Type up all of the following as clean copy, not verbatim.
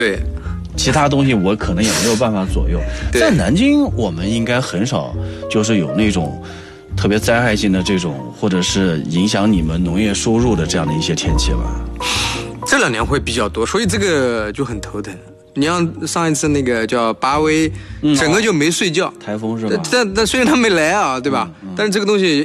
对。 其他东西我可能也没有办法左右。在南京，我们应该很少就是有那种特别灾害性的这种，或者是影响你们农业收入的这样的一些天气吧？ 这2年会比较多，所以这个就很头疼。你像上一次那个叫巴威，整个就没睡觉， 台风是吧？ 但虽然他没来啊，对吧？但是这个东西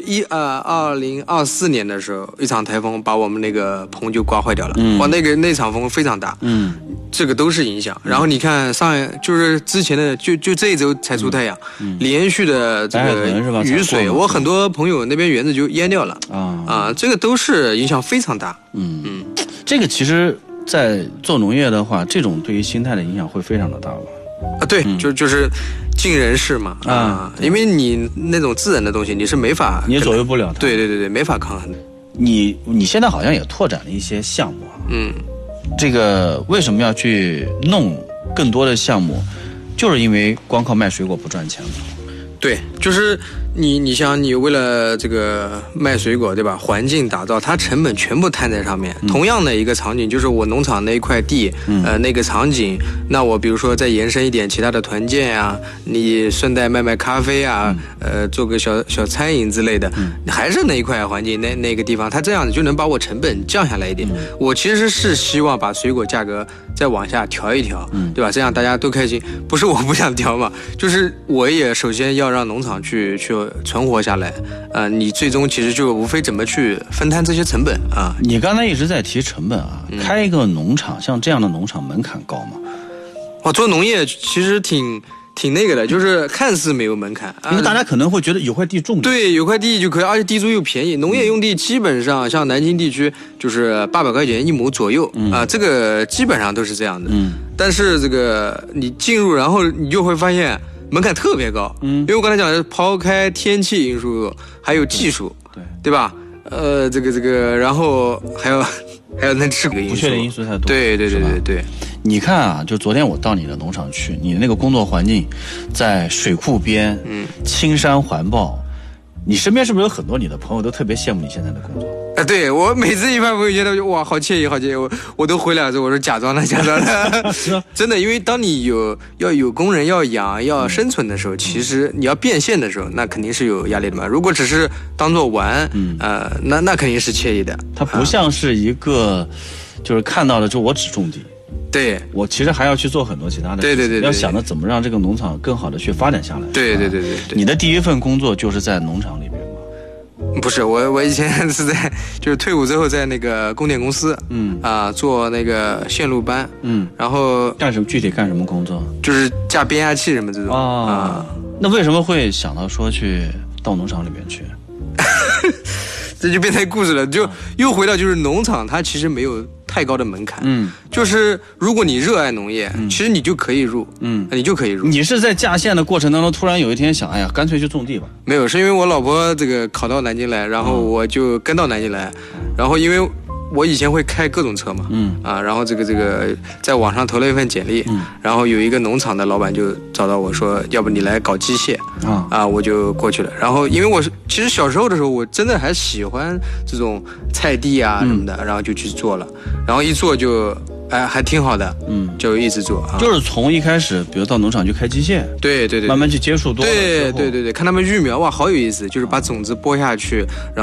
2024年的时候，一场台风把我们那个棚就刮坏掉了。哇，那场风非常大。这个都是影响。然后你看就是之前的就这一周才出太阳，连续的这个雨水，我很多朋友那边园子就淹掉了这个都是影响非常大。 这个其实在做农业的话，这种对于心态的影响会非常的大吧？ 对，就是尽人事嘛因为你那种自然的东西你是没法， 你也左右不了它。 对，没法抗衡的。 你现在好像也拓展了一些项目这个为什么要去弄更多的项目？就是因为光靠卖水果不赚钱嘛。 对，就是你想你为了这个卖水果，对吧？环境打造，它成本全部摊在上面。同样的一个场景，就是我农场那一块地，那个场景，那我比如说再延伸一点其他的团建啊，你顺带卖咖啡啊，做个小餐饮之类的，还是那一块环境那个地方，它这样子就能把我成本降下来一点。我其实是希望把水果价格再往下调一调，对吧？这样大家都开心。不是我不想调嘛，就是我也首先要让农场去存活下来，你最终其实就无非怎么去分摊这些成本啊。 你刚才一直在提成本开一个农场，像这样的农场门槛高吗？ 做农业其实挺那个的，就是看似没有门槛， 因为大家可能会觉得有块地种， 对，有块地就可以，而且地租又便宜。农业用地基本上像南京地区就是800块钱1亩左右这个基本上都是这样的。但是这个你进入，然后你就会发现门槛特别高，因为我刚才讲的抛开天气因素，还有技术，对吧？这个，然后还有那这个因素， 不确定因素太多。 对。 你看就昨天我到你的农场去，你那个工作环境在水库边，青山环抱，你身边是不是有很多你的朋友都特别羡慕你现在的工作？ 对，我每次一发朋友圈都哇，好惬意，我都回来之后我说假装的，真的，因为当你要有工人要养要生存的时候，其实你要变现的时候，那肯定是有压力的嘛。如果只是当做玩，那肯定是惬意的。 它不像是一个，就是看到了就我只种地。 对， 我其实还要去做很多其他的事情，对，要想着怎么让这个农场更好的去发展下来。 对。 你的第一份工作就是在农场里边吗？ 不是，我以前是就是退伍之后在那个供电公司，做那个线路班，然后具体干什么工作？ 就是架变压器什么这种那为什么会想到说去到农场里面去？ 这就变成故事了，就又回到就是农场，它其实没有太高的门槛，就是如果你热爱农业，其实你就可以入，你就可以入。 你是在架线的过程当中，突然有一天想，哎呀，干脆就种地吧？ 没有，是因为我老婆这个考到南京来，然后我就跟到南京来，然后因为我以前会开各种车嘛，然后这个在网上投了一份简历，然后有一个农场的老板就找到我说，要不你来搞机械我就过去了。然后因为其实小时候的时候，我真的还喜欢这种菜地啊什么的，然后就去做了，然后一做就还挺好的，就一直做就是从一开始，比如到农场去开机械， 对， 慢慢去接触多了， 对，看他们育苗，哇，好有意思，就是把种子播下去，然后